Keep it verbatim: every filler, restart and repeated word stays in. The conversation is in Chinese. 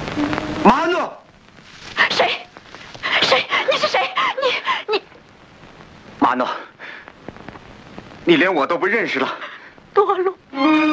马诺， 谁？谁？你是谁？你你， 马诺，你连我都不认识了。 多禄。